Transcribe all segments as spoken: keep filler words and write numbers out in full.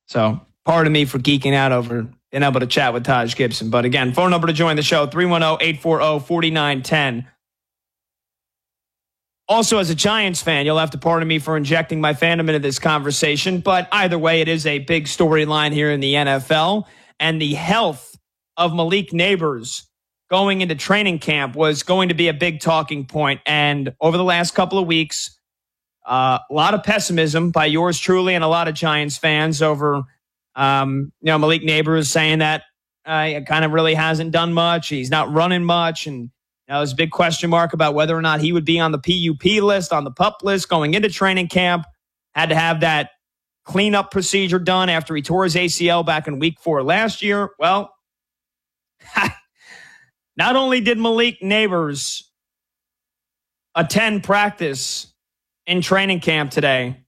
So pardon me for geeking out over being able to chat with Taj Gibson. But again, phone number to join the show, three one zero, eight four zero, four nine one zero. Also, as a Giants fan, you'll have to pardon me for injecting my fandom into this conversation. But either way, it is a big storyline here in the N F L. And the health of Malik Nabers going into training camp was going to be a big talking point. And over the last couple of weeks, uh, a lot of pessimism by yours truly and a lot of Giants fans over um, you know, Malik Nabers saying that uh, he kind of really hasn't done much. He's not running much. And you know, there's a big question mark about whether or not he would be on the P U P list, on the PUP list going into training camp. Had to have that cleanup procedure done after he tore his A C L back in week four last year. Well, not only did Malik Nabers attend practice in training camp today,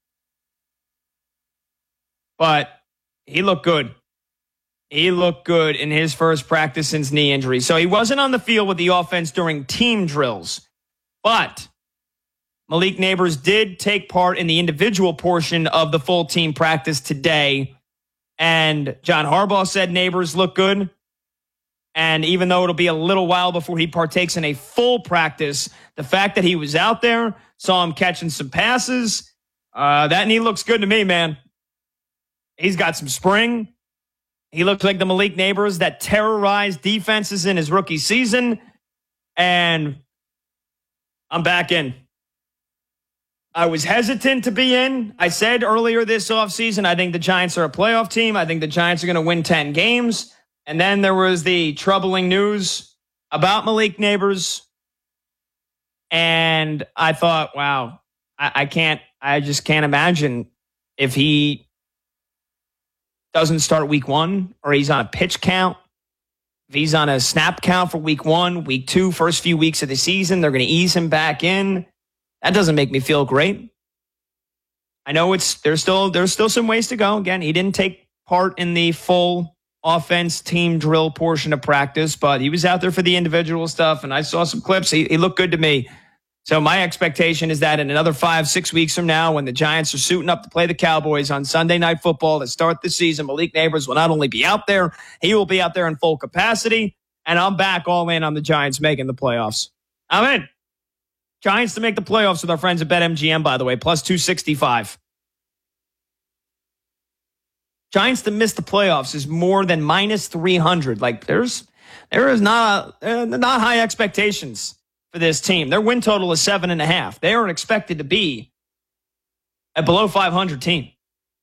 but he looked good. He looked good in his first practice since knee injury. So he wasn't on the field with the offense during team drills. But Malik Nabers did take part in the individual portion of the full team practice today. And John Harbaugh said Nabers looked good. And even though it'll be a little while before he partakes in a full practice, the fact that he was out there, saw him catching some passes, uh, that knee looks good to me, man. He's got some spring. He looks like the Malik Nabers that terrorized defenses in his rookie season. And I'm back in. I was hesitant to be in. I said earlier this offseason, I think the Giants are a playoff team. I think the Giants are going to win ten games. And then there was the troubling news about Malik Nabers. And I thought, wow, I, I can't, I just can't imagine if he doesn't start week one, or he's on a pitch count. If he's on a snap count for week one, week two, first few weeks of the season, they're going to ease him back in. That doesn't make me feel great. I know it's there's still there's still some ways to go. Again, he didn't take part in the full offense team drill portion of practice, but he was out there for the individual stuff, and I saw some clips. He, he looked good to me. So my expectation is that in another five, six weeks from now, when the Giants are suiting up to play the Cowboys on Sunday Night Football to start the season, Malik Nabers will not only be out there, he will be out there in full capacity, and I'm back all in on the Giants making the playoffs. I'm in. Giants to make the playoffs with our friends at BetMGM, by the way, plus two sixty-five. Giants to miss the playoffs is more than minus three hundred. Like, there's, there is not, uh, not high expectations for this team. Their win total is seven and a half. They are expected to be a below five hundred team.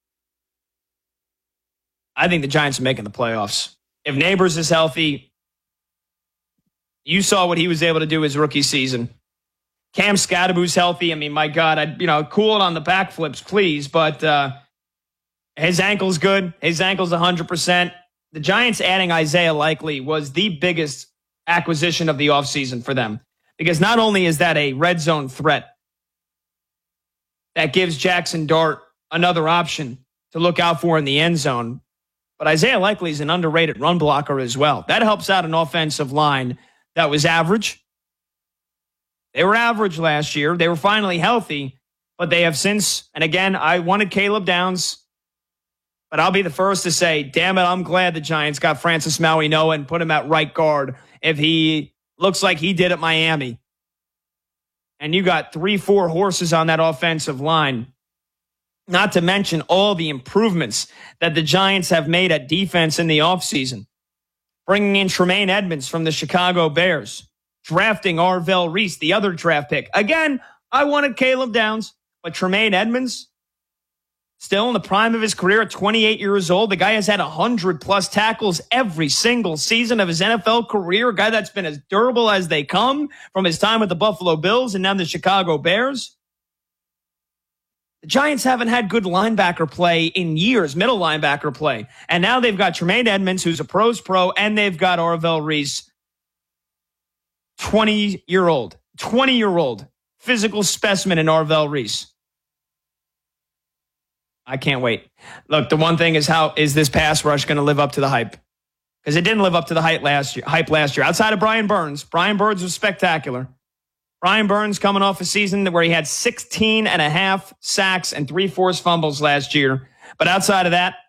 I think the Giants are making the playoffs. If Nabers is healthy, you saw what he was able to do his rookie season. Cam Scadaboo's healthy. I mean, my God, I'd, you know, cool it on the backflips, please. But uh, his ankle's good. His ankle's one hundred percent. The Giants adding Isaiah Likely was the biggest acquisition of the offseason for them. Because not only is that a red zone threat that gives Jackson Dart another option to look out for in the end zone, but Isaiah Likely is an underrated run blocker as well. That helps out an offensive line that was average. They were average last year. They were finally healthy, but they have since, and again, I wanted Caleb Downs, but I'll be the first to say, damn it, I'm glad the Giants got Francis Maui-Noa and put him at right guard if he looks like he did at Miami. And you got three, four horses on that offensive line. Not to mention all the improvements that the Giants have made at defense in the offseason. Bringing in Tremaine Edmonds from the Chicago Bears. Drafting Arvell Reese, the other draft pick. Again, I wanted Caleb Downs, but Tremaine Edmonds, still in the prime of his career at twenty-eight years old. The guy has had one hundred plus tackles every single season of his N F L career. A guy that's been as durable as they come from his time with the Buffalo Bills and now the Chicago Bears. The Giants haven't had good linebacker play in years, middle linebacker play. And now they've got Tremaine Edmonds, who's a pro's pro, and they've got Arvell Reese, twenty-year-old, twenty-year-old physical specimen in Arvell Reese. I can't wait. Look, the one thing is, how is this pass rush going to live up to the hype? Because it didn't live up to the hype last year. Hype last year. Outside of Brian Burns, Brian Burns was spectacular. Brian Burns coming off a season where he had sixteen and a half sacks and three forced fumbles last year. But outside of that,